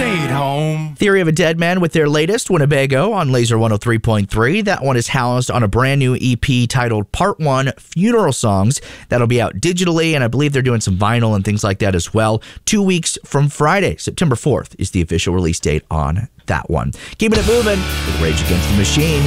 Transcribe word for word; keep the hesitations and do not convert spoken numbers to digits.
Sweet Home. Theory of a Dead Man with their latest, Winnebago, on Laser one oh three point three. That one is housed on a brand new E P titled Part one Funeral Songs. That'll be out digitally, and I believe they're doing some vinyl and things like that as well. Two weeks from Friday, September fourth, is the official release date on that one. Keeping it moving with Rage Against the Machine.